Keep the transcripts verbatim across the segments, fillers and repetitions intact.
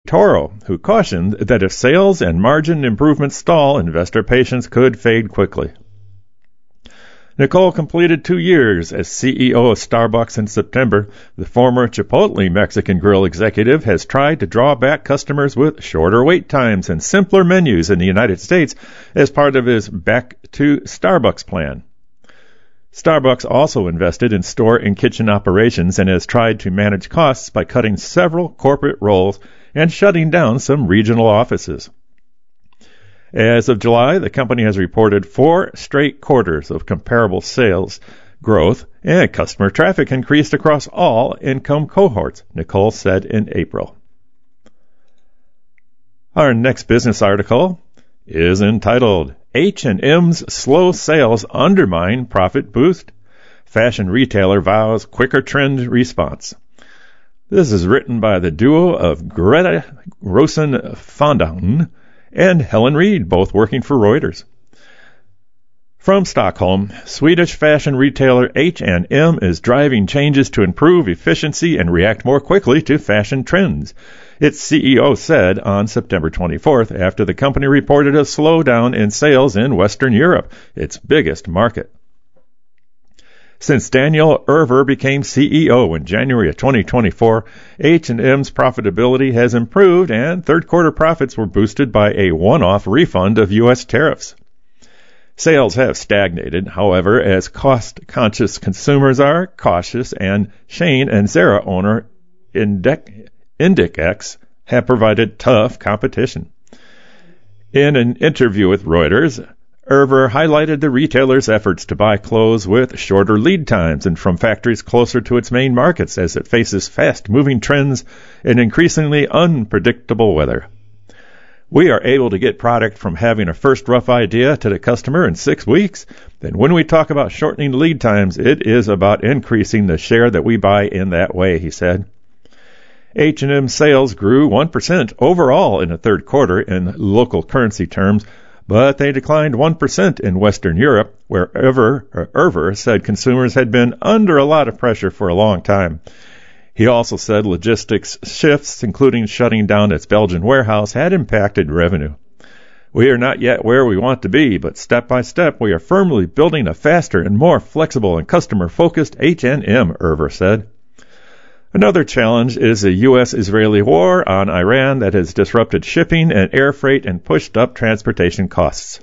Toro, who cautioned that if sales and margin improvements stall, investor patience could fade quickly. Nicole completed two years as C E O of Starbucks in September. The former Chipotle Mexican grill executive has tried to draw back customers with shorter wait times and simpler menus in the United States as part of his Back to Starbucks plan. Starbucks also invested in store and kitchen operations and has tried to manage costs by cutting several corporate roles and shutting down some regional offices. As of July, the company has reported four straight quarters of comparable sales growth, and customer traffic increased across all income cohorts, Nicole said in April. Our next business article is entitled, H and M's Slow Sales Undermine Profit Boost. Fashion retailer vows quicker trend response. This is written by the duo of Greta Rosen-Fondahn and Helen Reed, both working for Reuters. From Stockholm, Swedish fashion retailer H and M is driving changes to improve efficiency and react more quickly to fashion trends, its C E O said on September twenty-fourth after the company reported a slowdown in sales in Western Europe, its biggest market. Since Daniel Erver became C E O in January of twenty twenty-four, H and M's profitability has improved and third-quarter profits were boosted by a one-off refund of U S tariffs. Sales have stagnated, however, as cost-conscious consumers are cautious, and Shane and Zara owner Inditex have provided tough competition. In an interview with Reuters, Erver highlighted the retailer's efforts to buy clothes with shorter lead times and from factories closer to its main markets as it faces fast-moving trends and increasingly unpredictable weather. We are able to get product from having a first rough idea to the customer in six weeks. Then when we talk about shortening lead times, it is about increasing the share that we buy in that way, he said. H and M sales grew one percent overall in the third quarter in local currency terms, but they declined one percent in Western Europe, where Erver, Erver said consumers had been under a lot of pressure for a long time. He also said logistics shifts, including shutting down its Belgian warehouse, had impacted revenue. We are not yet where we want to be, but step by step we are firmly building a faster and more flexible and customer-focused H and M, Erver said. Another challenge is the U S Israeli war on Iran that has disrupted shipping and air freight and pushed up transportation costs.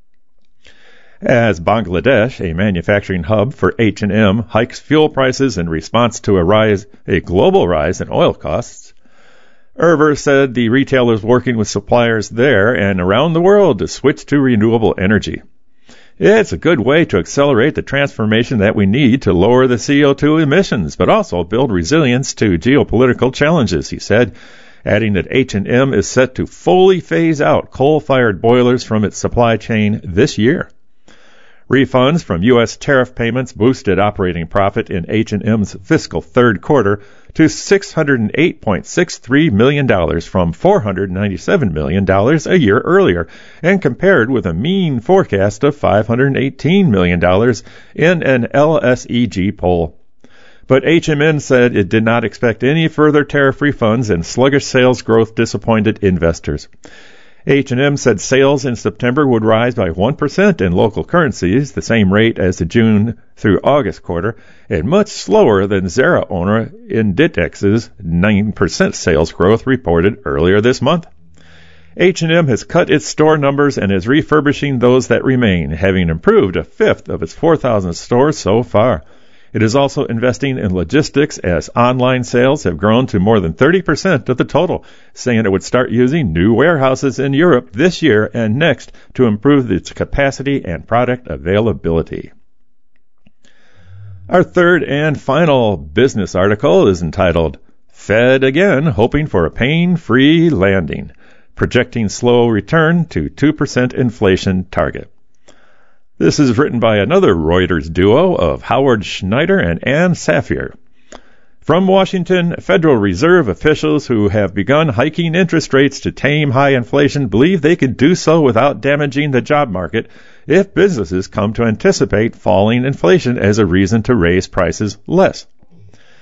As Bangladesh, a manufacturing hub for H and M, hikes fuel prices in response to a rise, a global rise in oil costs, Erver said the retailer is working with suppliers there and around the world to switch to renewable energy. It's a good way to accelerate the transformation that we need to lower the C O two emissions, but also build resilience to geopolitical challenges, he said, adding that H and M is set to fully phase out coal-fired boilers from its supply chain this year. Refunds from U S tariff payments boosted operating profit in H and M's fiscal third quarter to six hundred eight point six three million dollars from four hundred ninety-seven million dollars a year earlier, and compared with a mean forecast of five hundred eighteen million dollars in an L S E G poll. But H and M said it did not expect any further tariff refunds, and sluggish sales growth disappointed investors. H and M said sales in September would rise by one percent in local currencies, the same rate as the June through August quarter, and much slower than Zara owner Inditex's nine percent sales growth reported earlier this month. H and M has cut its store numbers and is refurbishing those that remain, having improved a fifth of its four thousand stores so far. It is also investing in logistics as online sales have grown to more than thirty percent of the total, saying it would start using new warehouses in Europe this year and next to improve its capacity and product availability. Our third and final business article is entitled, Fed Again Hoping for a Pain-Free Landing, Projecting Slow Return to two percent Inflation Target. This is written by another Reuters duo of Howard Schneider and Ann Safier. From Washington, Federal Reserve officials who have begun hiking interest rates to tame high inflation believe they can do so without damaging the job market if businesses come to anticipate falling inflation as a reason to raise prices less.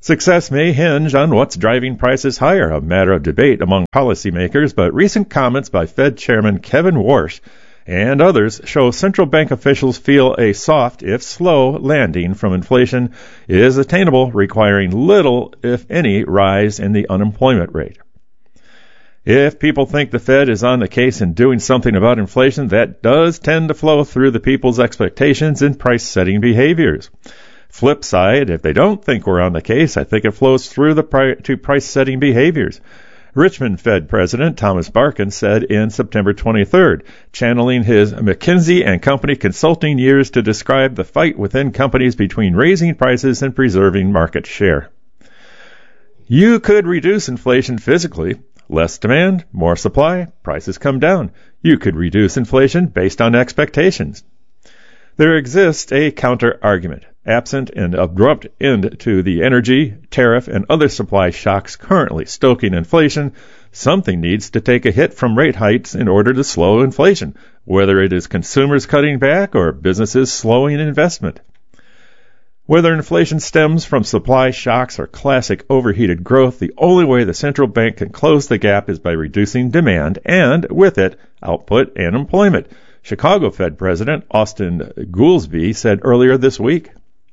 Success may hinge on what's driving prices higher, a matter of debate among policymakers, but recent comments by Fed Chairman Kevin Warsh and others show central bank officials feel a soft, if slow, landing from inflation is attainable, requiring little, if any, rise in the unemployment rate. If people think the Fed is on the case in doing something about inflation, that does tend to flow through the people's expectations and price-setting behaviors. Flip side, if they don't think we're on the case, I think it flows through the pri- to price-setting behaviors. Richmond Fed President Thomas Barkin said in September twenty-third, channeling his McKinsey and Company consulting years to describe the fight within companies between raising prices and preserving market share. You could reduce inflation physically. Less demand, more supply, prices come down. You could reduce inflation based on expectations. There exists a counter-argument. Absent an abrupt end to the energy, tariff, and other supply shocks currently stoking inflation, something needs to take a hit from rate hikes in order to slow inflation, whether it is consumers cutting back or businesses slowing investment. Whether inflation stems from supply shocks or classic overheated growth, the only way the central bank can close the gap is by reducing demand and, with it, output and employment, Chicago Fed President Austin Goolsbee said earlier this week.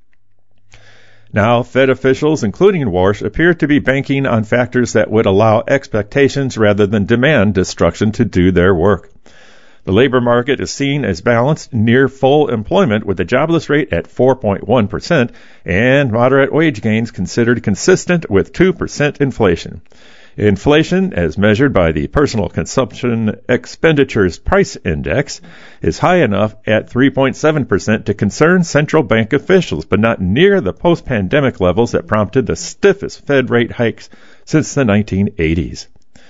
Now, Fed officials, including Warsh, appear to be banking on factors that would allow expectations rather than demand destruction to do their work. The labor market is seen as balanced near full employment with the jobless rate at four point one percent and moderate wage gains considered consistent with two percent inflation. Inflation, as measured by the Personal Consumption Expenditures Price Index, is high enough at three point seven percent to concern central bank officials, but not near the post-pandemic levels that prompted the stiffest Fed rate hikes since the nineteen eighties.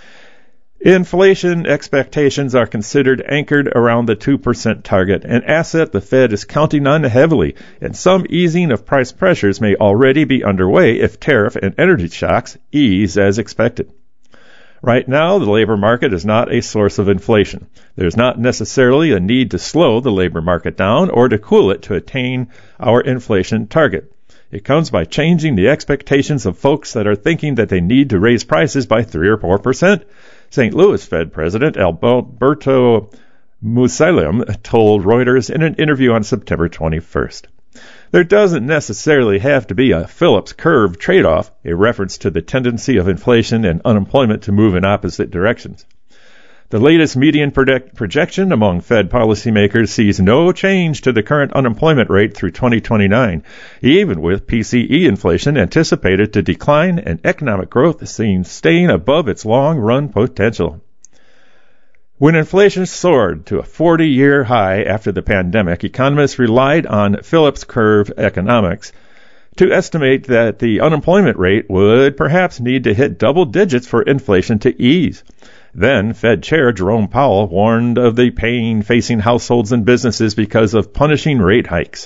Inflation expectations are considered anchored around the two percent target, an asset the Fed is counting on heavily, and some easing of price pressures may already be underway if tariff and energy shocks ease as expected. Right now, the labor market is not a source of inflation. There's not necessarily a need to slow the labor market down or to cool it to attain our inflation target. It comes by changing the expectations of folks that are thinking that they need to raise prices by three or four percent. Saint Louis Fed President Alberto Mussolem told Reuters in an interview on September twenty-first. There doesn't necessarily have to be a Phillips curve trade-off, a reference to the tendency of inflation and unemployment to move in opposite directions. The latest median project- projection among Fed policymakers sees no change to the current unemployment rate through twenty twenty-nine, even with P C E inflation anticipated to decline and economic growth seen staying above its long-run potential. When inflation soared to a forty-year high after the pandemic, economists relied on Phillips curve economics to estimate that the unemployment rate would perhaps need to hit double digits for inflation to ease. Then, Fed Chair Jerome Powell warned of the pain facing households and businesses because of punishing rate hikes.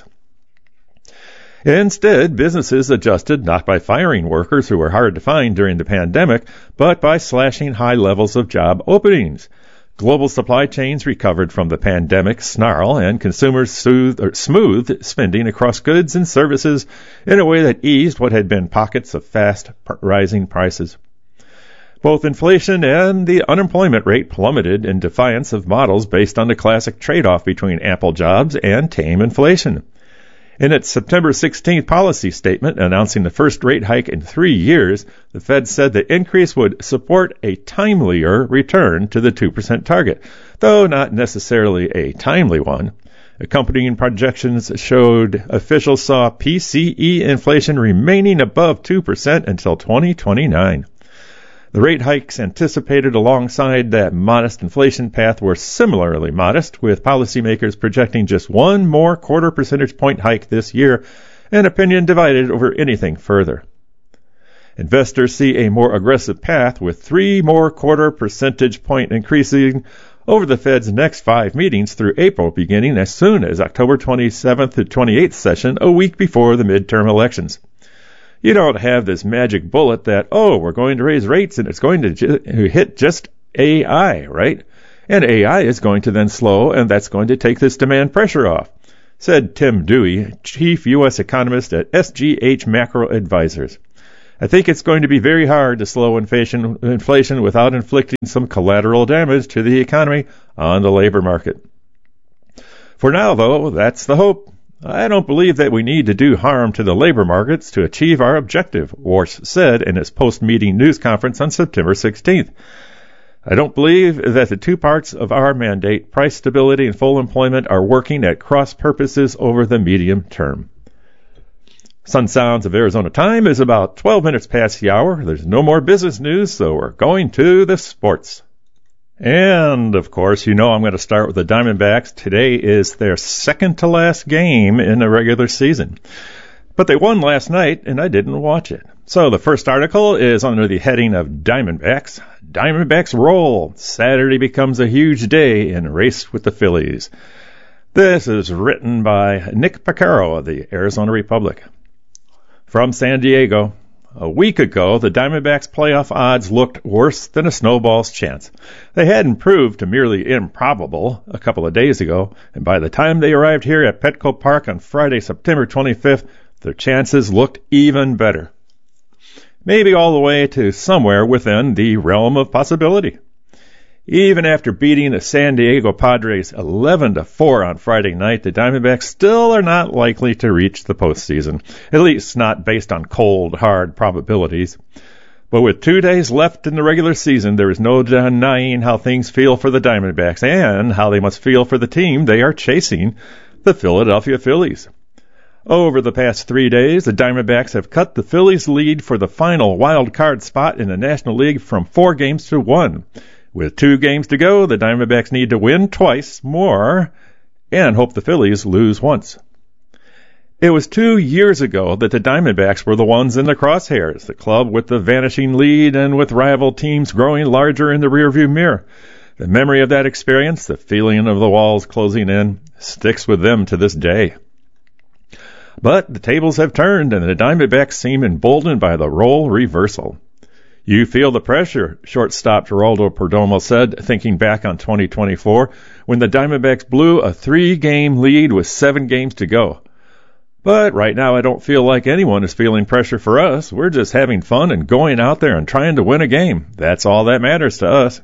Instead, businesses adjusted not by firing workers who were hard to find during the pandemic, but by slashing high levels of job openings. Global supply chains recovered from the pandemic snarl, and consumers soothed, or smoothed spending across goods and services in a way that eased what had been pockets of fast rising prices. Both inflation and the unemployment rate plummeted in defiance of models based on the classic trade-off between ample jobs and tame inflation. In its September sixteenth policy statement announcing the first rate hike in three years, the Fed said the increase would support a timelier return to the two percent target, though not necessarily a timely one. Accompanying projections showed officials saw P C E inflation remaining above two percent until twenty twenty-nine. The rate hikes anticipated alongside that modest inflation path were similarly modest, with policymakers projecting just one more quarter percentage point hike this year, and opinion divided over anything further. Investors see a more aggressive path with three more quarter percentage point increasing over the Fed's next five meetings through April, beginning as soon as October twenty-seventh to twenty-eighth session, a week before the midterm elections. You don't have this magic bullet that, oh, we're going to raise rates and it's going to ju- hit just A I, right? And A I is going to then slow, and that's going to take this demand pressure off, said Tim Dewey, chief U S economist at S G H Macro Advisors. I think it's going to be very hard to slow inflation, inflation without inflicting some collateral damage to the economy on the labor market. For now, though, that's the hope. I don't believe that we need to do harm to the labor markets to achieve our objective, Warsh said in his post-meeting news conference on September sixteenth. I don't believe that the two parts of our mandate, price stability and full employment, are working at cross purposes over the medium term. Sun Sounds of Arizona time is about twelve minutes past the hour. There's no more business news, so we're going to the sports. And, of course, you know I'm going to start with the Diamondbacks. Today is their second to last game in the regular season. But they won last night, and I didn't watch it. So the first article is under the heading of Diamondbacks. Diamondbacks roll. Saturday becomes a huge day in race with the Phillies. This is written by Nick Picaro of the Arizona Republic. From San Diego, a week ago, the Diamondbacks' playoff odds looked worse than a snowball's chance. They had improved to merely improbable a couple of days ago, and by the time they arrived here at Petco Park on Friday, September twenty-fifth, their chances looked even better. Maybe all the way to somewhere within the realm of possibility. Even after beating the San Diego Padres eleven to four on Friday night, the Diamondbacks still are not likely to reach the postseason, at least not based on cold, hard probabilities. But with two days left in the regular season, there is no denying how things feel for the Diamondbacks and how they must feel for the team they are chasing, the Philadelphia Phillies. Over the past three days, the Diamondbacks have cut the Phillies' lead for the final wild card spot in the National League from four games to one. With two games to go, the Diamondbacks need to win twice more and hope the Phillies lose once. It was two years ago that the Diamondbacks were the ones in the crosshairs, the club with the vanishing lead and with rival teams growing larger in the rearview mirror. The memory of that experience, the feeling of the walls closing in, sticks with them to this day. But the tables have turned, and the Diamondbacks seem emboldened by the role reversal. You feel the pressure, shortstop Geraldo Perdomo said, thinking back on twenty twenty-four, when the Diamondbacks blew a three-game lead with seven games to go. But right now I don't feel like anyone is feeling pressure for us. We're just having fun and going out there and trying to win a game. That's all that matters to us.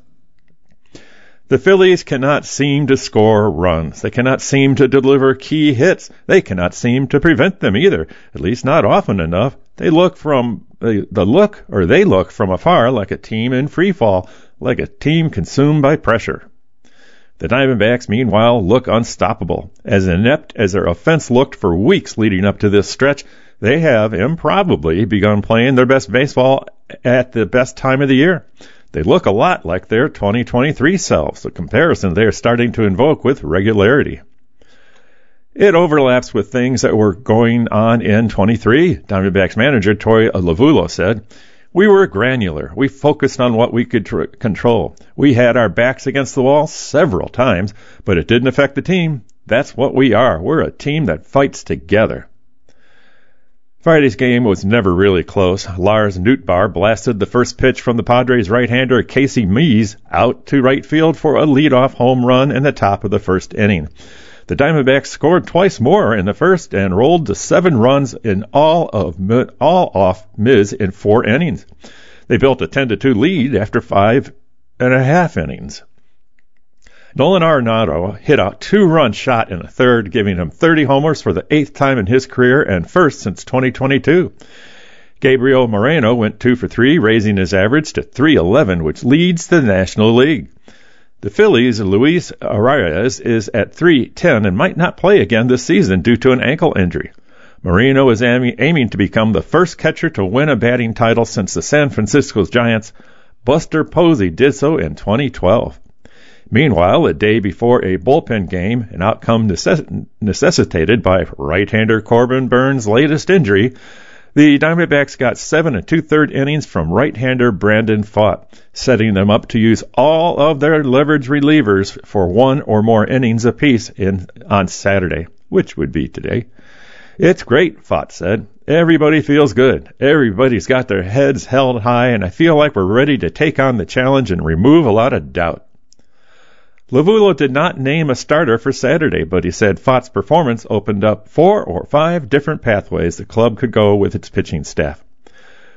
The Phillies cannot seem to score runs. They cannot seem to deliver key hits. They cannot seem to prevent them either, at least not often enough. They look from the, the look, or they look from afar like a team in free fall, like a team consumed by pressure. The Diamondbacks, meanwhile, look unstoppable. As inept as their offense looked for weeks leading up to this stretch, they have improbably begun playing their best baseball at the best time of the year. They look a lot like their twenty twenty-three selves, a comparison they are starting to invoke with regularity. It overlaps with things that were going on in twenty-three, Diamondbacks manager Torey Lovullo said. We were granular. We focused on what we could tr- control. We had our backs against the wall several times, but it didn't affect the team. That's what we are. We're a team that fights together. Friday's game was never really close. Lars Nootbaar blasted the first pitch from the Padres right-hander Casey Mize out to right field for a leadoff home run in the top of the first inning. The Diamondbacks scored twice more in the first and rolled to seven runs in all of all off Miz in four innings. They built a ten to two lead after five and a half innings. Nolan Arenado hit a two-run shot in the third, giving him thirty homers for the eighth time in his career and first since twenty twenty-two. Gabriel Moreno went two for three, raising his average to three eleven, which leads the National League. The Phillies' Luis Arias is at three ten and might not play again this season due to an ankle injury. Moreno is aiming, aiming to become the first catcher to win a batting title since the San Francisco Giants' Buster Posey did so in twenty twelve. Meanwhile, a day before a bullpen game, an outcome necess- necessitated by right-hander Corbin Burns' latest injury, the Diamondbacks got seven and two-thirds innings from right-hander Brandon Pfaadt, setting them up to use all of their leverage relievers for one or more innings apiece in, on Saturday, which would be today. It's great, Pfaadt said. Everybody feels good. Everybody's got their heads held high, and I feel like we're ready to take on the challenge and remove a lot of doubt. Lovullo did not name a starter for Saturday, but he said Pfaadt's performance opened up four or five different pathways the club could go with its pitching staff.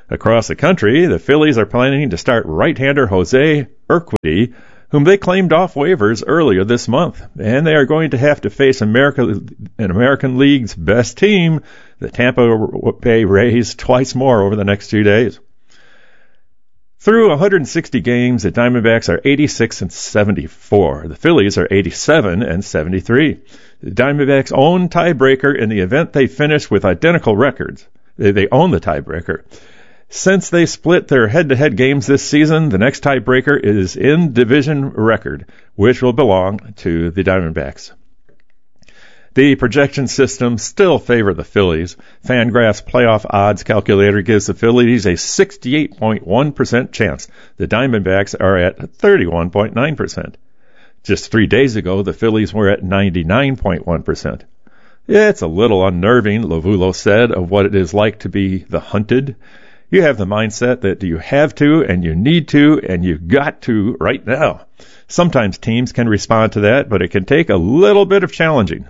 Across the country, the Phillies are planning to start right-hander Jose Urquidy, whom they claimed off waivers earlier this month, and they are going to have to face America, an American League's best team, the Tampa Bay Rays, twice more over the next two days. Through one hundred sixty games, the Diamondbacks are eighty-six and seventy-four. The Phillies are eighty-seven and seventy-three. The Diamondbacks own tiebreaker in the event they finish with identical records. They, they own the tiebreaker. Since they split their head-to-head games this season, the next tiebreaker is in division record, which will belong to the Diamondbacks. The projection systems still favor the Phillies. Fangraph's playoff odds calculator gives the Phillies a sixty-eight point one percent chance. The Diamondbacks are at thirty-one point nine percent. Just three days ago, the Phillies were at ninety-nine point one percent. It's a little unnerving, Lovulo said, of what it is like to be the hunted. You have the mindset that you have to and you need to and you got to right now. Sometimes teams can respond to that, but it can take a little bit of challenging.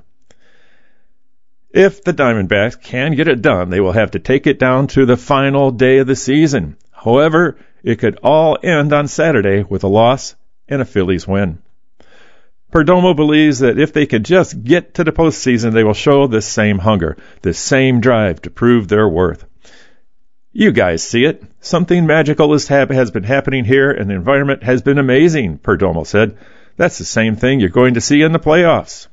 If the Diamondbacks can get it done, they will have to take it down to the final day of the season. However, it could all end on Saturday with a loss and a Phillies win. Perdomo believes that if they can just get to the postseason, they will show this same hunger, this same drive to prove their worth. You guys see it. Something magical is hap- has been happening here, and the environment has been amazing, Perdomo said. That's the same thing you're going to see in the playoffs.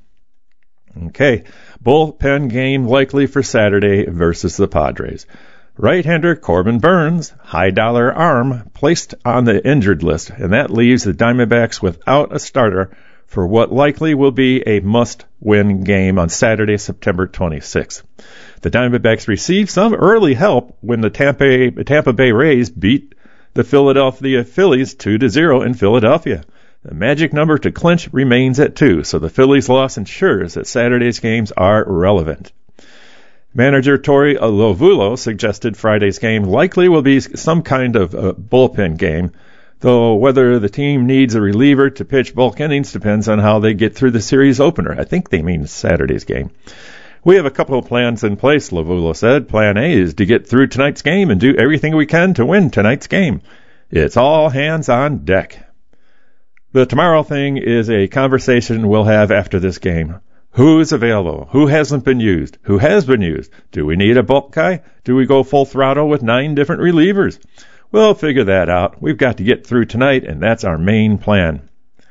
Okay, bullpen game likely for Saturday versus the Padres. Right-hander Corbin Burnes, high-dollar arm, placed on the injured list, and that leaves the Diamondbacks without a starter for what likely will be a must-win game on Saturday, September twenty-sixth. The Diamondbacks received some early help when the Tampa, Tampa Bay Rays beat the Philadelphia Phillies two to zero in Philadelphia. The magic number to clinch remains at two, so the Phillies' loss ensures that Saturday's games are relevant. Manager Torey Lovulo suggested Friday's game likely will be some kind of a bullpen game, though whether the team needs a reliever to pitch bulk innings depends on how they get through the series opener. I think they mean Saturday's game. We have a couple of plans in place, Lovulo said. Plan A is to get through tonight's game and do everything we can to win tonight's game. It's all hands on deck. The tomorrow thing is a conversation we'll have after this game. Who's available? Who hasn't been used? Who has been used? Do we need a bulk guy? Do we go full throttle with nine different relievers? We'll figure that out. We've got to get through tonight, and that's our main plan.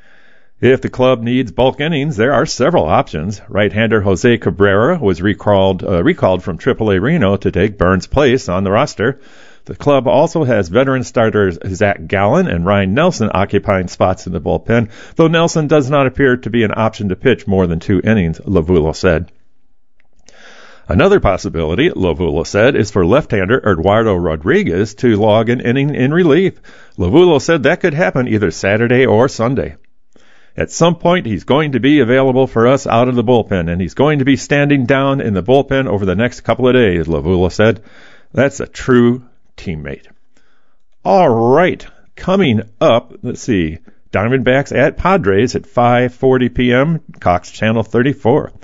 If the club needs bulk innings, there are several options. Right-hander Jose Cabrera was recalled, uh, recalled from triple A Reno to take Burnes' place on the roster. The club also has veteran starters Zach Gallen and Ryan Nelson occupying spots in the bullpen, though Nelson does not appear to be an option to pitch more than two innings, Lovulo said. Another possibility, Lovulo said, is for left-hander Eduardo Rodriguez to log an inning in relief. Lovulo said that could happen either Saturday or Sunday. At some point, he's going to be available for us out of the bullpen, and he's going to be standing down in the bullpen over the next couple of days, Lovulo said. That's a true teammate. All right, coming up, let's see, Diamondbacks at Padres at five forty p.m., Cox Channel thirty-four.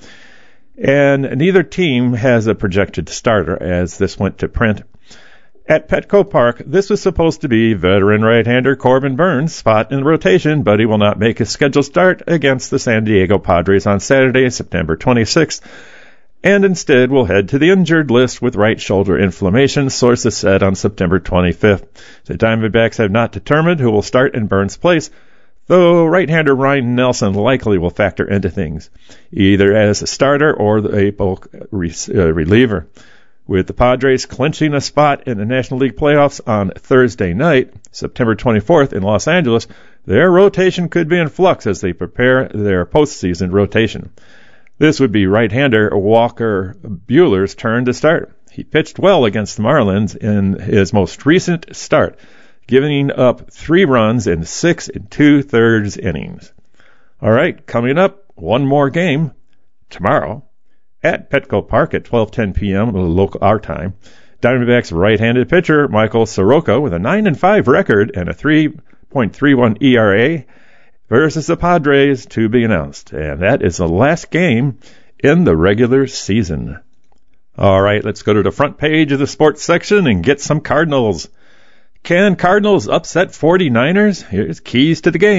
And neither team has a projected starter as this went to print. At Petco Park, this was supposed to be veteran right-hander Corbin Burnes' spot in the rotation, but he will not make his scheduled start against the San Diego Padres on Saturday, September twenty-sixth, and instead will head to the injured list with right shoulder inflammation, sources said on September twenty-fifth. The Diamondbacks have not determined who will start in Burnes' place, though right-hander Ryan Nelson likely will factor into things, either as a starter or a bulk re- uh, reliever. With the Padres clinching a spot in the National League playoffs on Thursday night, September twenty-fourth in Los Angeles, their rotation could be in flux as they prepare their postseason rotation. This would be right-hander Walker Buehler's turn to start. He pitched well against the Marlins in his most recent start, giving up three runs in six and two-thirds innings. All right, coming up, one more game tomorrow at Petco Park at twelve ten p.m. local our time. Diamondbacks right-handed pitcher Michael Soroka with a nine and five record and a three point three one E R A versus the Padres to be announced. And that is the last game in the regular season. All right, let's go to the front page of the sports section and get some Cardinals. Can Cardinals upset 49ers? Here's keys to the game.